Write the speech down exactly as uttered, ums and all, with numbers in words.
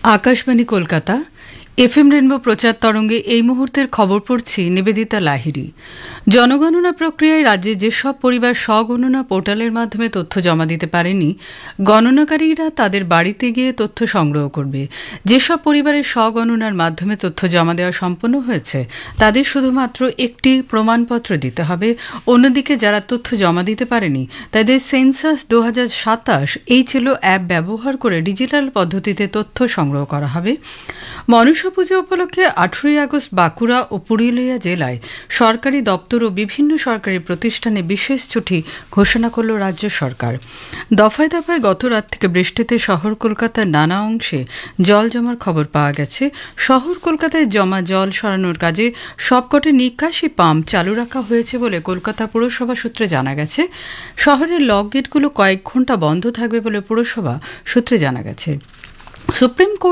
Akashvani Kolkata FM rainbow প্রচার তরঙ্গে এই মুহূর্তের খবর পড়ছি নিবেদিতা লাহিড়ী। জনগণনা প্রক্রিয়ায় রাজ্যে যেসব পরিবার স্বগণনা পোর্টালের মাধ্যমে তথ্য জমা দিতে পারেনি, গণনাকারীরা তাদের বাড়িতে গিয়ে তথ্য সংগ্রহ করবে। যেসব পরিবারের স্বগণনার মাধ্যমে তথ্য জমা দেওয়া সম্পন্ন হয়েছে তাদের শুধুমাত্র একটি প্রমাণপত্র দিতে হবে। অন্যদিকে যারা তথ্য জমা দিতে পারেনি তাদের সেন্সাস দু হাজার সাতাশ এই ছিল অ্যাপ ব্যবহার করে ডিজিটাল পদ্ধতিতে তথ্য সংগ্রহ করা হবে। মনসা পুজো উপলক্ষে আঠারোই আগস্ট বাঁকুড়া ও পুরুলিয়া জেলায় সরকারি দপ্তর ও বিভিন্ন সরকারি প্রতিষ্ঠানে বিশেষ ছুটি ঘোষণা করল রাজ্য সরকার। দফায় দফায় গত রাত থেকে বৃষ্টিতে শহর কলকাতার নানা অংশে জল জমার খবর পাওয়া গেছে। শহর কলকাতায় জমা জল সরানোর কাজে সবকটি নিকাশি পাম্প চালু রাখা হয়েছে বলে কলকাতা পুরসভা সূত্রে জানা গেছে। শহরের লক গেটগুলো কয়েক ঘন্টা বন্ধ থাকবে বলে পুরসভা সূত্রে জানা গেছে। Supreme court